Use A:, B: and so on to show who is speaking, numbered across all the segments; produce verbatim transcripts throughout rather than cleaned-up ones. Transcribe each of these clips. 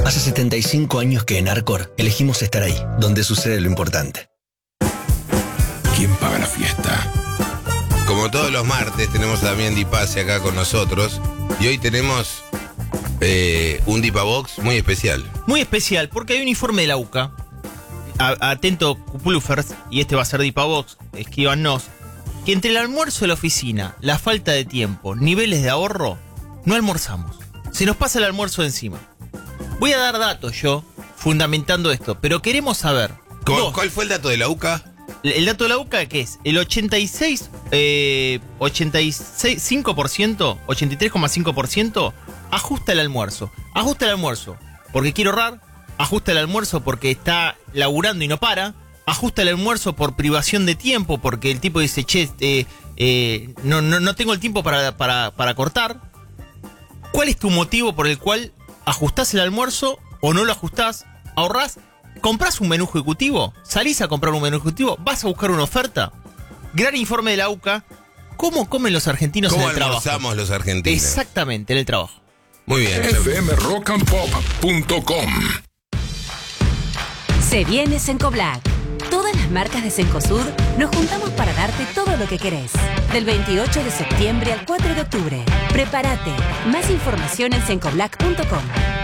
A: Hace setenta y cinco años que en Arcor elegimos estar ahí, donde sucede lo importante.
B: ¿Quién paga la fiesta?
C: Como todos los martes tenemos a Damián Di Pase acá con nosotros. Y hoy tenemos eh, un Dipabox muy especial.
D: Muy especial, porque hay un informe de la U C A. A, atento, Cuplufers, y este va a ser Dipabox, escríbanos, que entre el almuerzo de la oficina, la falta de tiempo, niveles de ahorro, no almorzamos. Se nos pasa el almuerzo encima. Voy a dar datos yo, fundamentando esto, pero queremos saber...
C: ¿Cuál, ¿Cuál fue el dato de la U C A?
D: El dato de la U C A, que es el ochenta y seis, eh, ochenta y cinco por ciento, ochenta y tres coma cinco por ciento ajusta el almuerzo. Ajusta el almuerzo porque quiere ahorrar, ajusta el almuerzo porque está laburando y no para, ajusta el almuerzo por privación de tiempo, porque el tipo dice, che, eh, eh, no, no, no tengo el tiempo para, para, para cortar. ¿Cuál es tu motivo por el cual ajustás el almuerzo o no lo ajustás? ¿Ahorrás? ¿Comprás un menú ejecutivo? ¿Salís a comprar un menú ejecutivo? ¿Vas a buscar una oferta? Gran informe de la U C A. ¿Cómo comen los argentinos en el trabajo?
C: ¿Cómo almorzamos los argentinos?
D: Exactamente, en el trabajo.
C: Muy bien.
B: F M rock and pop punto com.
E: Se viene Cencoblac. Todas las marcas de Cencosud nos juntamos para darte todo lo que querés. Del veintiocho de septiembre al cuatro de octubre. Prepárate. Más información en cencoblac punto com.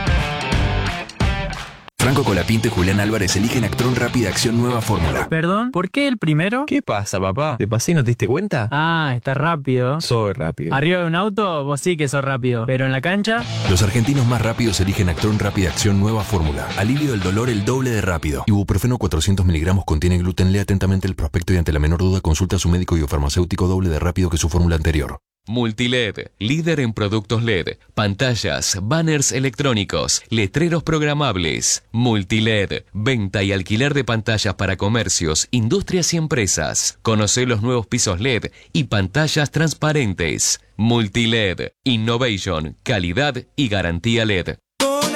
F: Franco Colapinto y Julián Álvarez eligen Actron Rápida Acción Nueva Fórmula.
G: ¿Perdón? ¿Por qué el primero?
H: ¿Qué pasa, papá? ¿Te pasé y no te diste cuenta?
G: Ah, está rápido.
H: Soy rápido.
G: Arriba de un auto, vos sí que sos rápido. Pero en la cancha...
F: Los argentinos más rápidos eligen Actron Rápida Acción Nueva Fórmula. Alivio del dolor el doble de rápido. Ibuprofeno cuatrocientos miligramos contiene gluten. Lee atentamente el prospecto y ante la menor duda consulta a su médico y o farmacéutico doble de rápido que su fórmula anterior.
I: Multiled, líder en productos L E D, pantallas, banners electrónicos, letreros programables. Multiled, venta y alquiler de pantallas para comercios, industrias y empresas. Conoce los nuevos pisos L E D y pantallas transparentes. Multiled, innovation, calidad y garantía L E D.